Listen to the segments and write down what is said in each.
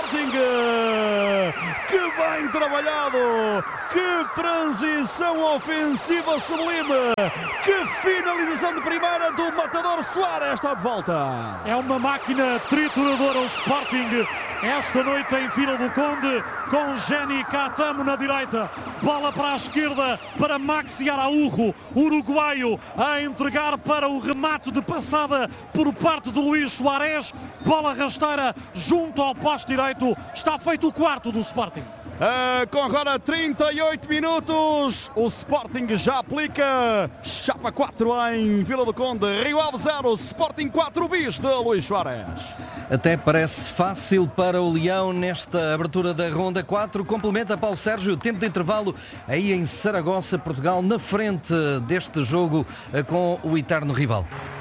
Sporting. Que bem trabalhado, que transição ofensiva sublime, que finalização de primeira do matador Soares. Está de volta. É uma máquina trituradora o Sporting esta noite em Vila do Conde, com Geni Catamo na direita, bola para a esquerda para Maxi Araújo, uruguaio, a entregar para o remate de passada por parte de Luís Soares, bola rasteira junto ao poste direito. Está feito o quarto do Sporting. Com agora 38 minutos, o Sporting já aplica chapa 4 em Vila do Conde. Rio Ave 0, Sporting 4 bis de Luís Soares. Até parece fácil para o Leão nesta abertura da ronda 4. Complementa Paulo Sérgio, tempo de intervalo aí em Saragossa, Portugal, na frente deste jogo com o eterno rival.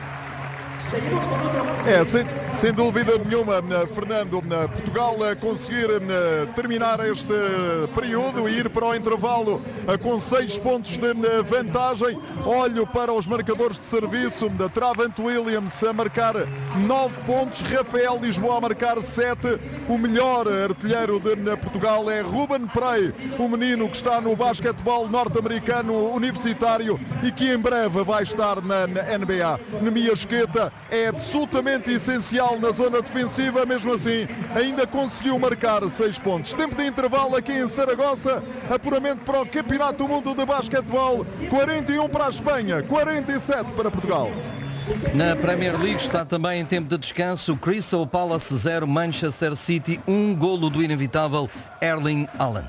Sem dúvida nenhuma, Fernando, Portugal a conseguir terminar este período e ir para o intervalo com 6 pontos de vantagem. Olho para os marcadores de serviço, Travant Williams a marcar 9 pontos, Rafael Lisboa a marcar 7. O melhor artilheiro de Portugal é Ruben Prey, o menino que está no basquetebol norte-americano universitário e que em breve vai estar na NBA. Nemias-Queta é absolutamente essencial na zona defensiva, mesmo assim ainda conseguiu marcar 6 pontos. Tempo de intervalo aqui em Saragossa, apuramento para o Campeonato do Mundo de Basquetebol, 41 para a Espanha, 47 para Portugal. Na Premier League está também em tempo de descanso, Crystal Palace 0, Manchester City 1, golo do inevitável Erling Haaland.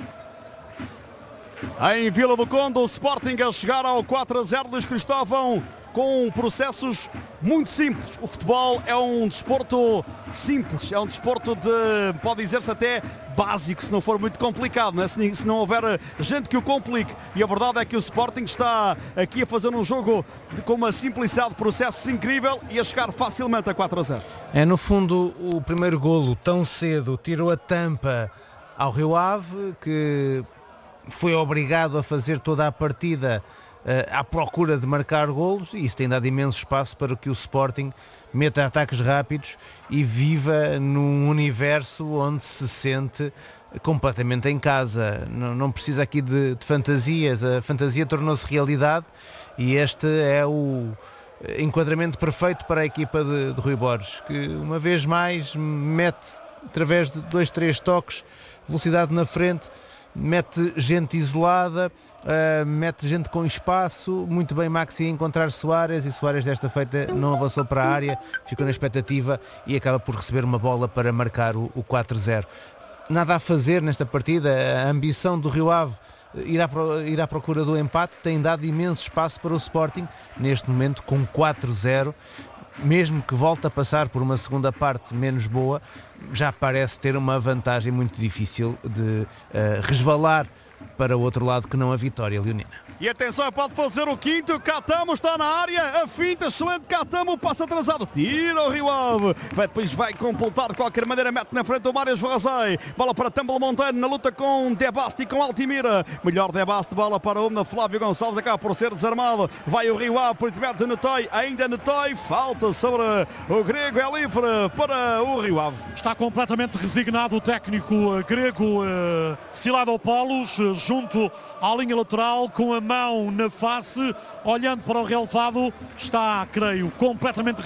Em Vila do Conde, o Sporting a chegar ao 4-0, Luís Cristóvão, com processos muito simples. O futebol é um desporto simples, é um desporto de, pode dizer-se até básico, se não for muito complicado, não é? Se não houver gente que o complique. E a verdade é que o Sporting está aqui a fazer um jogo com uma simplicidade de processos incrível e a chegar facilmente a 4-0. É no fundo o primeiro golo tão cedo, tirou a tampa ao Rio Ave, que foi obrigado a fazer toda a partida à procura de marcar golos, e isso tem dado imenso espaço para que o Sporting meta ataques rápidos e viva num universo onde se sente completamente em casa. Não precisa aqui de fantasias, a fantasia tornou-se realidade e este é o enquadramento perfeito para a equipa de Rui Borges, que uma vez mais mete, através de 2, 3 toques, velocidade na frente, mete gente isolada, mete gente com espaço, muito bem Maxi a encontrar Soares, e Soares desta feita não avançou para a área, ficou na expectativa e acaba por receber uma bola para marcar o 4-0. Nada a fazer nesta partida, a ambição do Rio Ave ir à procura do empate tem dado imenso espaço para o Sporting, neste momento com 4-0. Mesmo que volte a passar por uma segunda parte menos boa, já parece ter uma vantagem muito difícil de resvalar para o outro lado que não a vitória leonina. E atenção, pode fazer o quinto, Catamo está na área, a finta, excelente Catamo, passa atrasado, tira o Rio Ave, depois vai completar de qualquer maneira, mete na frente o Marius Varrazei, bola para Tambel Monteiro, na luta com Debasti e com Altimira, melhor Debasti, bola para o Flávio Gonçalves, acaba por ser desarmado, vai o Rio Ave, por intermédio de Netoi, ainda Netoi, falta sobre o grego, é livre para o Rio Ave. Está completamente resignado o técnico grego Siladopoulos, junto à linha lateral, com a mão na face, olhando para o relevado, está, creio, completamente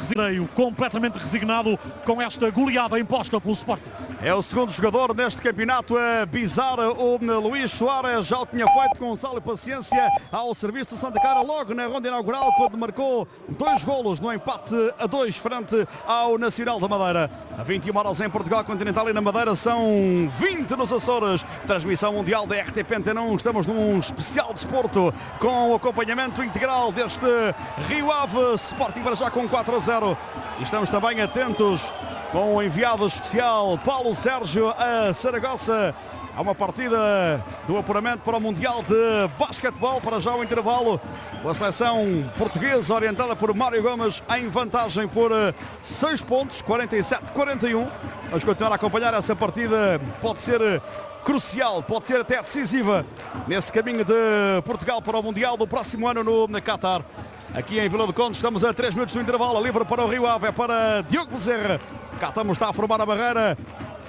resignado com esta goleada imposta pelo Sporting. É o segundo jogador neste campeonato a bizar o Luís Soares, já o tinha feito com sal e paciência ao serviço do Santa Clara logo na ronda inaugural, quando marcou 2 golos no empate a 2 frente ao Nacional da Madeira. A 21 horas em Portugal Continental e na Madeira são 20 nos Açores. Transmissão mundial da RTP Antena 1. Estamos num especial desporto com o acompanhamento integral deste Rio Ave Sporting, para já com 4-0. E estamos também atentos com o enviado especial Paulo Sérgio a Saragossa. Há uma partida do apuramento para o Mundial de Basquetebol, para já o intervalo. A seleção portuguesa, orientada por Mário Gomes, em vantagem por 6 pontos, 47-41. Vamos continuar a acompanhar essa partida, pode ser crucial, pode ser até decisiva nesse caminho de Portugal para o Mundial do próximo ano no Qatar. Aqui em Vila do Conde estamos a 3 minutos do intervalo, livre para o Rio Ave, é para Diogo Bezerra. Catamo está a formar a barreira.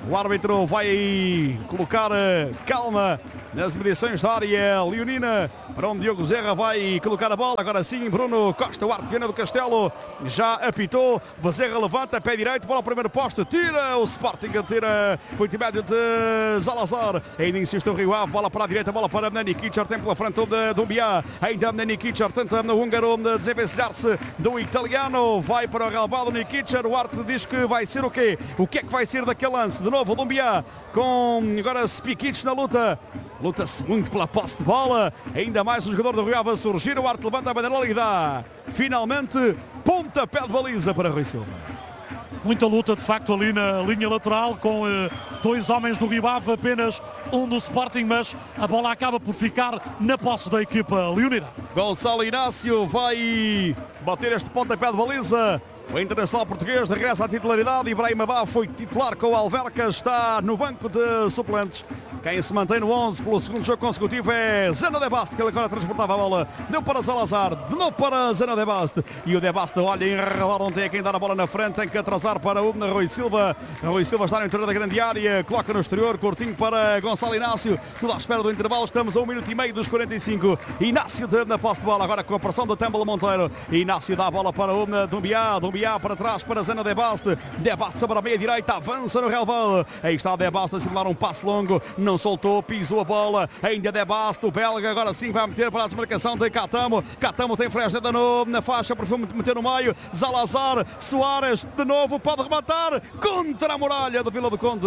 O árbitro vai colocar calma nas medições da área leonina, para onde Diogo Bezerra vai colocar a bola. Agora sim, Bruno Costa, o árbitro Viana do Castelo, já apitou. Bezerra levanta, pé direito, bola ao primeiro poste, tira o Sporting, tira o intermédio de Zalazar. Ainda insiste o Rio Ave, bola para a direita, bola para Nikic, tem pela frente o Doumbia. Ainda Nikic, tenta no húngaro desenvencilhar-se do italiano, vai para o relevado Nikic. O árbitro diz que vai ser o quê? O que é que vai ser daquele lance? De novo o Doumbia com agora Spikic na luta. Luta-se muito pela posse de bola. Ainda mais o jogador do Rio Ave a surgir. O árbitro levanta a bandeira e dá finalmente pontapé de baliza para Rui Silva. Muita luta de facto ali na linha lateral, com dois homens do Rio Ave, apenas um do Sporting, mas a bola acaba por ficar na posse da equipa leonina. Gonçalo Inácio vai bater este pontapé de baliza. O internacional português regressa à titularidade. Ibrahim Abá foi titular com o Alverca, está no banco de suplentes. Quem se mantém no 11 pelo segundo jogo consecutivo é Zeno de Baste, que ele agora transportava a bola. Deu para Salazar, de novo para Zeno de Baste. E o de Baste, olha, enredado, não tem quem dar a bola na frente, tem que atrasar para o Rui Silva. Rui Silva está no interior da grande área, coloca no exterior, curtinho para Gonçalo Inácio. Tudo à espera do intervalo, estamos a 1 minuto e meio dos 45. Inácio na posse de bola, agora com a pressão do Tembala Monteiro. Inácio dá a bola para o Doumbia, Doumbia para trás para Zeno de Baste. De Baste sobre a meia direita, avança no relevado. Aí está De Baste a simular um passe longo, não soltou, pisou a bola, ainda De Baste, o belga agora sim vai meter para a desmarcação de Catamo. Catamo tem Frejeda na faixa, por meter no meio. Zalazar, Soares, de novo pode rematar contra a muralha do Vila do Conde.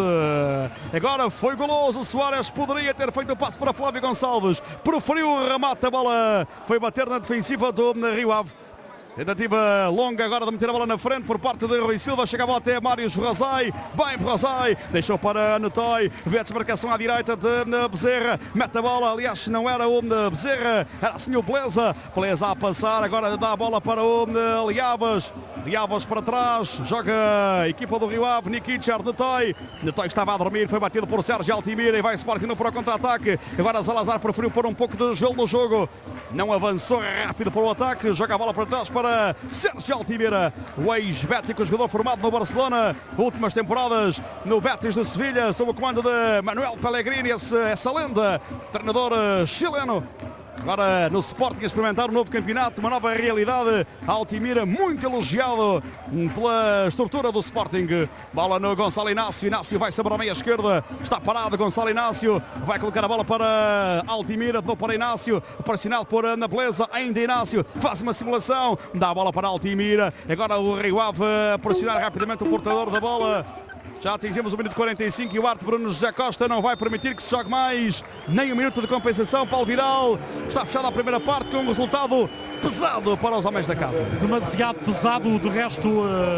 Agora foi goloso, Soares poderia ter feito o passe para Flávio Gonçalves, preferiu o remate, a bola foi bater na defensiva do Rio Ave. Tentativa longa agora de meter a bola na frente por parte de Rui Silva. Chega a bola até Mário Rosai. Bem Rosai. Deixou para Notói. Vê a desmarcação à direita de Bezerra. Mete a bola. Aliás, não era o Bezerra. Era assim o Beleza. Beleza a passar. Agora dá a bola para o Liavas. Liavas para trás. Joga a equipa do Rio Ave. Nikic, Notói. Notói estava a dormir. Foi batido por Sérgio Altimira. E vai Sporting para o contra-ataque. Agora Salazar preferiu pôr um pouco de gelo no jogo. Não avançou rápido para o ataque. Joga a bola para trás para Sérgio Altimira, o ex-bético, jogador formado no Barcelona, últimas temporadas no Betis de Sevilha, sob o comando de Manuel Pellegrini, essa lenda, treinador chileno. Agora no Sporting a experimentar um novo campeonato, uma nova realidade. Altimira muito elogiado pela estrutura do Sporting. Bola no Gonçalo Inácio. Inácio vai sobre a meia esquerda. Está parado Gonçalo Inácio. Vai colocar a bola para Altimira. De novo para Inácio. Pressionado por Ana Beleza. Ainda Inácio. Faz uma simulação. Dá a bola para Altimira. Agora o Rio Ave a pressionar rapidamente o portador da bola. Já atingimos o minuto 45 e o árbitro Bruno José Costa não vai permitir que se jogue mais nem um minuto de compensação. Paulo Vidal está fechado a primeira parte com um resultado pesado para os homens da casa. Demasiado pesado, de resto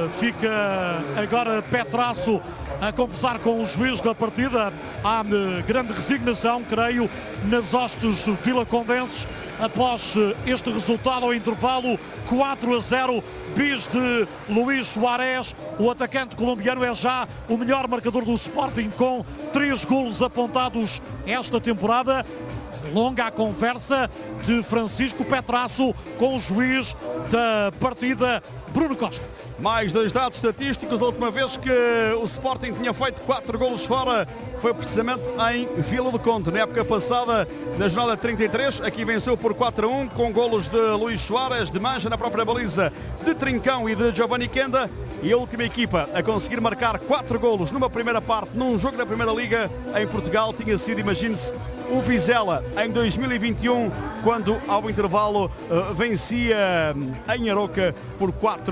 fica agora Petrasso a conversar com o juiz da partida. Há grande resignação, creio, nas hostes vilacondenses após este resultado ao intervalo. 4-0, bis de Luís Suárez. O atacante colombiano é já o melhor marcador do Sporting, com 3 golos apontados esta temporada. Longa a conversa de Francisco Petrasso com o juiz da partida, Bruno Costa. Mais 2 dados estatísticos. A última vez que o Sporting tinha feito 4 golos fora foi precisamente em Vila do Conde. Na época passada, na jornada 33, aqui venceu por 4-1 com golos de Luís Soares, de Manja na própria baliza, de Trincão e de Giovanni Kenda. E a última equipa a conseguir marcar 4 golos numa primeira parte, num jogo da Primeira Liga em Portugal, tinha sido, imagine-se, o Vizela em 2021, quando ao intervalo vencia em Aroca por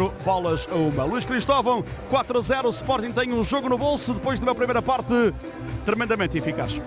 4-1. Luís Cristóvão, 4-0, o Sporting tem um jogo no bolso depois de uma primeira parte tremendamente eficaz.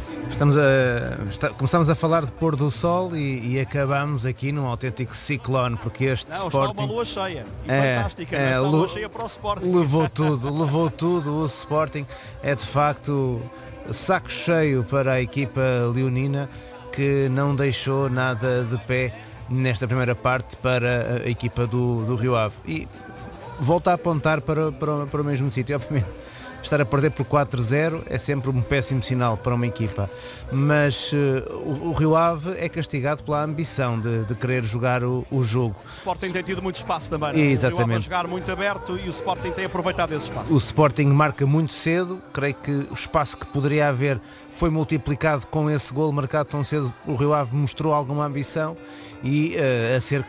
Começamos a falar de pôr do sol e acabamos aqui num autêntico ciclone, porque este Sporting... Está uma lua cheia, fantástica, está uma lua cheia para o Sporting. Levou tudo, o Sporting é de facto saco cheio para a equipa leonina, que não deixou nada de pé nesta primeira parte para a equipa do Rio Ave. E volta a apontar para o mesmo sítio, obviamente. estar a perder por 4-0 é sempre um péssimo sinal para uma equipa, mas o Rio Ave é castigado pela ambição de querer jogar o jogo. O Sporting tem tido muito espaço também, não? Exatamente. O Rio Ave a jogar muito aberto e o Sporting tem aproveitado esse espaço. O Sporting marca muito cedo, creio que o espaço que poderia haver foi multiplicado com esse golo marcado tão cedo. O Rio Ave mostrou alguma ambição e a ser